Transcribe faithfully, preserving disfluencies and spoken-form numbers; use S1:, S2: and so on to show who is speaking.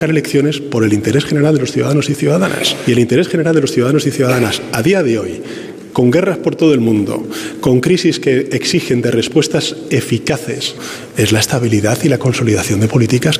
S1: elecciones por el interés general de los ciudadanos y ciudadanas. Y el interés general de los ciudadanos y ciudadanas a día de hoy, con guerras por todo el mundo, con crisis que exigen de respuestas eficaces, es la estabilidad y la consolidación de políticas